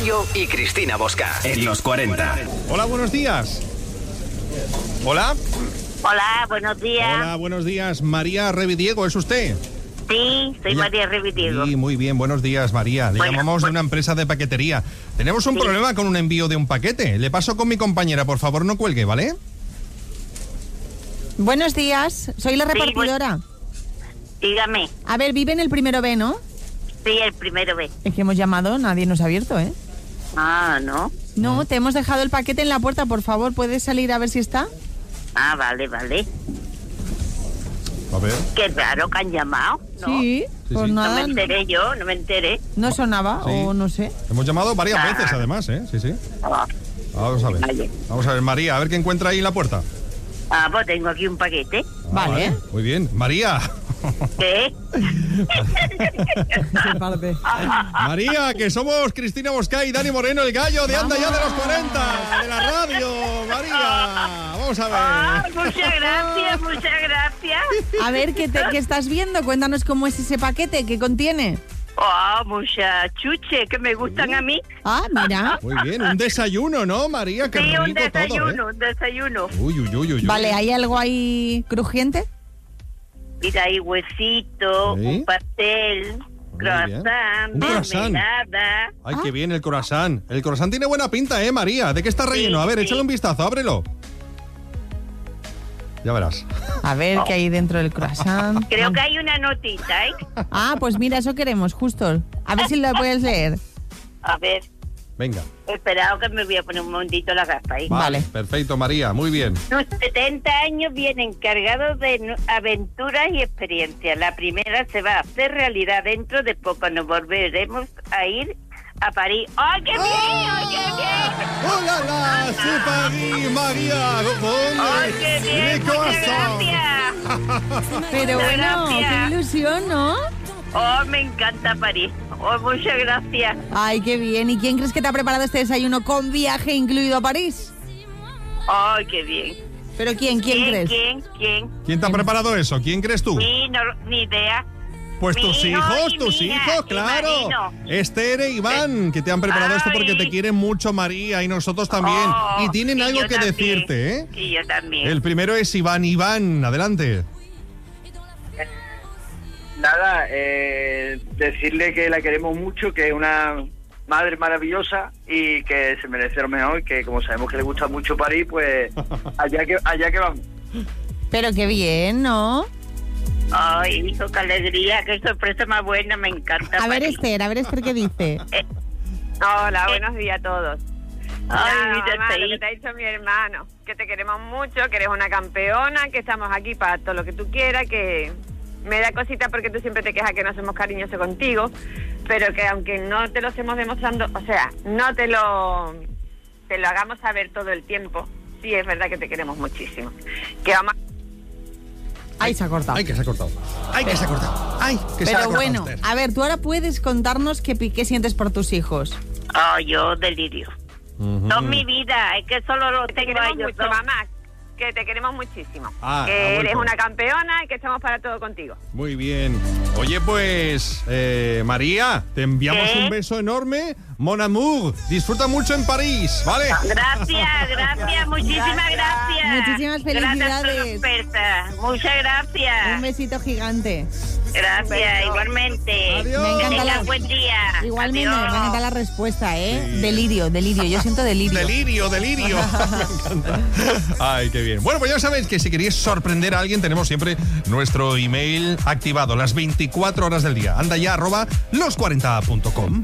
Gallo y Cristina Bosca en Los 40. Hola, buenos días. Hola. Hola, buenos días. Hola, buenos días. María Revidiego, ¿es usted? Sí, soy María Revidiego. Sí, muy bien, buenos días, María. Le llamamos de una empresa de paquetería. Tenemos un problema con un envío de un paquete. Le paso con mi compañera, por favor, no cuelgue, ¿vale? Buenos días, soy la repartidora. Dígame. A ver, vive en el primero B, ¿no? Sí, el primero B. Es que hemos llamado, nadie nos ha abierto, ¿eh? Ah, ¿no? No, te hemos dejado el paquete en la puerta, por favor, ¿puedes salir a ver si está? Ah, vale. A ver. Qué raro que han llamado, ¿no? Sí, pues sí. nada. No me enteré yo, no me enteré. No sonaba, Sí. o no sé. Hemos llamado varias veces, además, ¿eh? Sí. Ah, Vamos a ver. Vale. Vamos a ver, María, a ver qué encuentra ahí en la puerta. pues tengo aquí un paquete. Vale. Muy bien. María. ¿Qué? María, que somos Cristina Bosca y Dani Moreno, el gallo de Anda Ya de los 40, de la radio. María, vamos a ver. Muchas gracias. A ver, ¿qué estás viendo? Cuéntanos cómo es ese paquete, ¿qué contiene? Muchas chuches que me gustan a mí. Ah, mira. Muy bien, un desayuno, ¿no, María? Qué Sí, rico un desayuno, todo, un desayuno. Uy. Vale, ¿hay algo ahí crujiente? Mira, hay huesito, Sí. un pastel, croissant, Un croissant. mermelada. Ay, qué bien el croissant. El croissant tiene buena pinta, María. ¿De qué está relleno? A ver, sí. échale un vistazo, ábrelo. Ya verás. A ver, ¿qué hay dentro del croissant? Creo que hay una notita, ¿eh? Ah, pues mira, eso queremos, justo. A ver si lo puedes leer. A ver, Venga. esperado que me voy a poner un momentito la gafa ahí. Vale. Perfecto, María. Muy bien. Sus 70 años vienen cargados de aventuras y experiencias. La primera se va a hacer realidad dentro de poco. Nos volveremos a ir a París. ¡Ay, qué bien! ¡Ay, qué bien! ¡Hola, c'est Paris, María! ¡Ay, qué bien! ¡Muchas gracias! Pero Muchas bueno, gracias. qué ilusión, ¿no? Me encanta París. Muchas gracias. Ay, qué bien. ¿Y quién crees que te ha preparado este desayuno con viaje incluido a París? ¡Ay, qué bien! ¿Pero quién crees? ¿Quién? ¿Quién te ha preparado eso? ¿Quién crees tú? Sí, no, ni idea. Pues Mi tus hijo hijos, y tus mi hija, hijos, y claro. Marino. Esther e Iván, que te han preparado esto porque te quieren mucho, María, y nosotros también. Y tienen y algo yo que también. decirte, ¿eh? Y yo también. El primero es Iván. Iván, adelante. Nada, decirle que la queremos mucho, que es una madre maravillosa y que se merece lo mejor, que como sabemos que le gusta mucho París, pues allá que vamos. Pero qué bien, ¿no? Ay, hijo, qué alegría, qué sorpresa más buena, me encanta. A ver, París. Esther, ¿qué dice? Hola, buenos días a todos. Ay, Nada, mira, mamá, lo ahí. que te ha dicho mi hermano, que te queremos mucho, que eres una campeona, que estamos aquí para todo lo que tú quieras, que me da cosita porque tú siempre te quejas que no somos cariñosos contigo, pero que aunque no te lo estemos demostrando, o sea, no te lo hagamos saber todo el tiempo, sí es verdad que te queremos muchísimo. Que vamos. Ay, se ha cortado. Ay, que se ha cortado. Ay, que se ha cortado. Ay, que se ha Pero cortado. bueno, Esther. a ver, tú ahora puedes contarnos qué sientes por tus hijos. Ay, yo delirio. Ujú. No mi vida, es que solo lo Te tengo a queremos ellos mucho, dos. mamá, que te queremos muchísimo. Ah, ha que eres vuelto. una campeona y que estamos para todo contigo. Muy bien. Oye, pues, María, te enviamos ¿Qué? un beso enorme. Mon amour, disfruta mucho en París, ¿vale? Gracias, muchísimas gracias. Muchísimas felicidades. Gracias por la oferta. Muchas gracias. Un besito gigante. Gracias, igualmente. Adiós. Me Que encanta tengas la- buen día. Igualmente, Adiós. me encanta la respuesta, ¿eh? Sí. Delirio, yo siento delirio. Delirio. Me encanta. Ay, qué bien. Bueno, pues ya sabéis que si queréis sorprender a alguien, tenemos siempre nuestro email activado las 24 horas del día. Anda ya, @los40.com.